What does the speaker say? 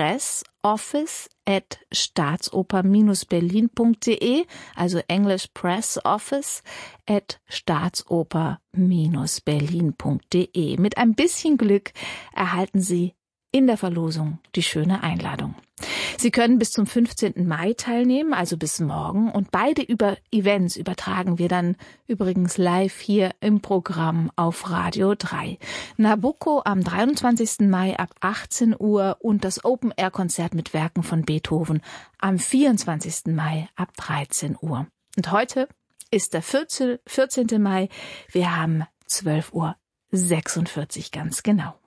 presseoffice@staatsoper-berlin.de, also Englisch presseoffice@staatsoper-berlin.de. Mit ein bisschen Glück erhalten Sie in der Verlosung die schöne Einladung. Sie können bis zum 15. Mai teilnehmen, also bis morgen. Und beide Events übertragen wir dann übrigens live hier im Programm auf Radio 3. Nabucco am 23. Mai ab 18 Uhr und das Open-Air-Konzert mit Werken von Beethoven am 24. Mai ab 13 Uhr. Und heute ist der 14. Mai. Wir haben 12:46 Uhr ganz genau.